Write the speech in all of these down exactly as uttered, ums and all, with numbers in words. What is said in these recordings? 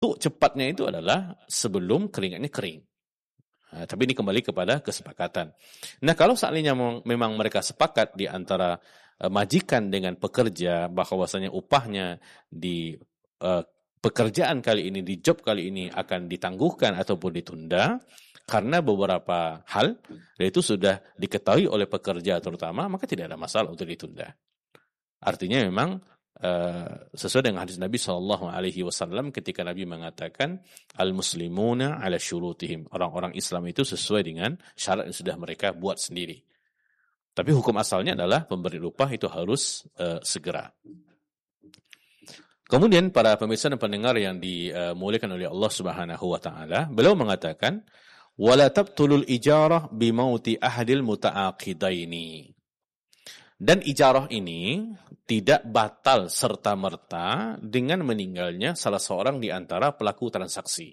cepatnya itu adalah sebelum keringatnya kering. Nah, tapi ini kembali kepada kesepakatan. Nah, kalau seandainya memang mereka sepakat di antara uh, majikan dengan pekerja bahwasanya upahnya di uh, pekerjaan kali ini, di job kali ini akan ditangguhkan ataupun ditunda karena beberapa hal, yaitu sudah diketahui oleh pekerja terutama, maka tidak ada masalah untuk ditunda. Artinya memang Uh, sesuai dengan hadis Nabi shallallahu alaihi wasallam ketika Nabi mengatakan al-muslimuna ala syurutihim, orang-orang Islam itu sesuai dengan syarat yang sudah mereka buat sendiri. Tapi hukum asalnya adalah pemberi upah itu harus uh, segera. Kemudian para pemirsa dan pendengar yang dimuliakan oleh Allah Subhanahu wa taala, beliau mengatakan wala tabtulul ijarah bimauti ahadil muta'aqidaini. Dan ijarah ini tidak batal serta-merta dengan meninggalnya salah seorang di antara pelaku transaksi.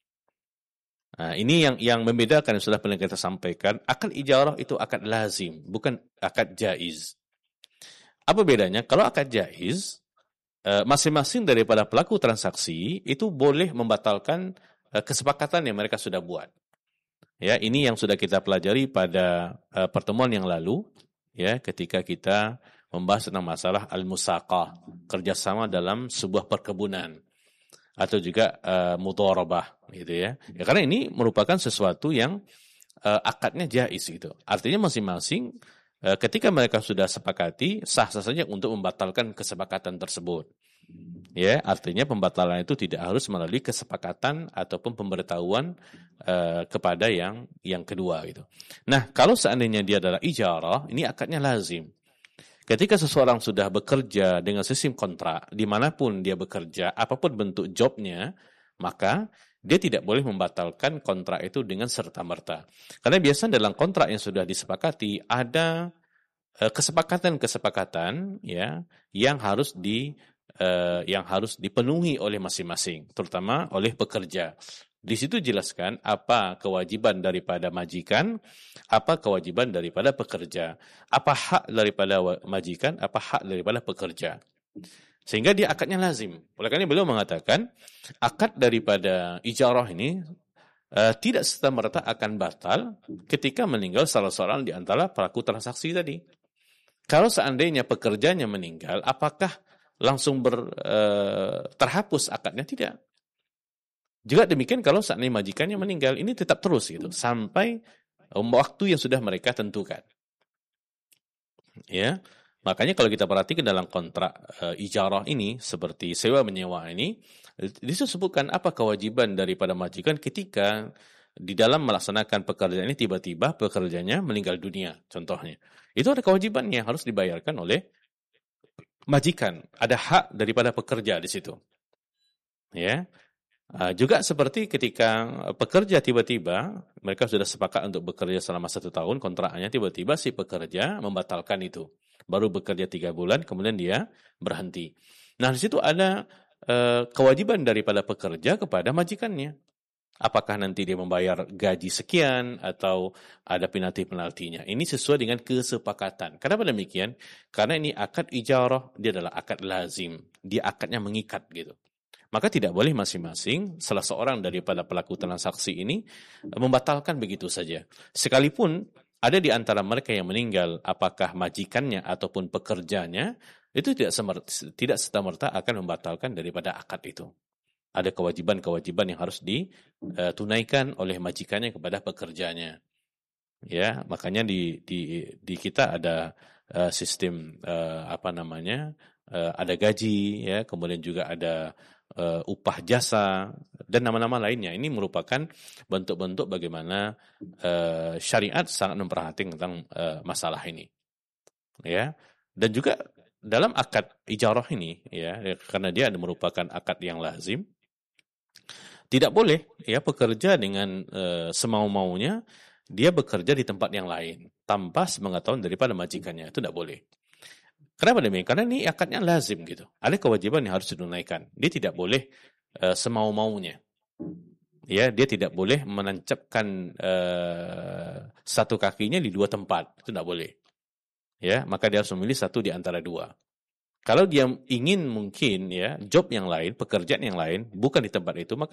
Nah, ini yang yang membedakan yang sudah pernah kita sampaikan. Akad ijarah itu akad lazim, bukan akad jaiz. Apa bedanya? Kalau akad jaiz, masing-masing daripada pelaku transaksi itu boleh membatalkan kesepakatan yang mereka sudah buat. Ya, ini yang sudah kita pelajari pada pertemuan yang lalu. Ya, ketika kita membahas tentang masalah al-musaqah, kerjasama dalam sebuah perkebunan, atau juga uh, mudharabah, gitu ya. Ya, karena ini merupakan sesuatu yang uh, akadnya jaiz gitu. Artinya masing-masing uh, ketika mereka sudah sepakati, sah-sah saja untuk membatalkan kesepakatan tersebut. Ya, artinya pembatalan itu tidak harus melalui kesepakatan ataupun pemberitahuan uh, kepada yang yang kedua gitu. Nah, kalau seandainya dia adalah ijarah, ini akadnya lazim. Ketika seseorang sudah bekerja dengan sistem kontrak, dimanapun dia bekerja, apapun bentuk jobnya, maka dia tidak boleh membatalkan kontrak itu dengan serta-merta. Karena biasanya dalam kontrak yang sudah disepakati ada uh, kesepakatan-kesepakatan ya yang harus di Uh, yang harus dipenuhi oleh masing-masing, terutama oleh pekerja. Di situ jelaskan apa kewajiban daripada majikan, apa kewajiban daripada pekerja, apa hak daripada majikan, apa hak daripada pekerja. Sehingga dia akadnya lazim. Oleh karena beliau mengatakan, akad daripada ijarah ini uh, tidak serta-merta akan batal ketika meninggal salah seorang di antara pelaku transaksi tadi. Kalau seandainya pekerjanya meninggal, apakah langsung ber, uh, terhapus akadnya? Tidak. Juga demikian kalau seandainya majikannya meninggal, ini tetap terus gitu sampai um, waktu yang sudah mereka tentukan. Ya, makanya kalau kita perhatikan dalam kontrak uh, ijarah ini seperti sewa menyewa ini, disebutkan apa kewajiban daripada majikan ketika di dalam melaksanakan pekerjaan ini tiba-tiba pekerjanya meninggal dunia, contohnya. Itu ada kewajibannya yang harus dibayarkan oleh majikan, ada hak daripada pekerja di situ. Ya, uh, juga seperti ketika pekerja tiba-tiba mereka sudah sepakat untuk bekerja selama satu tahun kontraknya, tiba-tiba si pekerja membatalkan itu, baru bekerja tiga bulan kemudian dia berhenti. Nah di situ ada uh, kewajiban daripada pekerja kepada majikannya. Apakah nanti dia membayar gaji sekian atau ada penalti-penaltinya. Ini sesuai dengan kesepakatan. Kenapa demikian? Karena ini akad ijarah, dia adalah akad lazim. Dia akadnya mengikat gitu. Maka tidak boleh masing-masing salah seorang daripada pelaku transaksi ini membatalkan begitu saja. Sekalipun ada di antara mereka yang meninggal, apakah majikannya ataupun pekerjanya, itu tidak semerta, tidak serta-merta akan membatalkan daripada akad itu. Ada kewajiban-kewajiban yang harus ditunaikan oleh majikannya kepada pekerjanya. Ya, makanya di di di kita ada uh, sistem uh, apa namanya? Uh, ada gaji ya, kemudian juga ada uh, upah jasa dan nama-nama lainnya. Ini merupakan bentuk-bentuk bagaimana uh, syariat sangat memperhatikan tentang uh, masalah ini. Ya. Dan juga dalam akad ijarah ini ya, karena dia merupakan akad yang lazim, tidak boleh ya pekerja dengan e, semau-maunya dia bekerja di tempat yang lain tanpa sepengetahuan daripada majikannya, itu tidak boleh. Kenapa demikian? Karena ini akadnya lazim gitu. Ada kewajiban yang harus ditunaikan. Dia tidak boleh e, semau-maunya. Ya, dia tidak boleh menancapkan e, satu kakinya di dua tempat, itu tidak boleh. Ya, maka dia harus memilih satu di antara dua. Kalau dia ingin mungkin ya job yang lain, pekerjaan yang lain, bukan di tempat itu, maka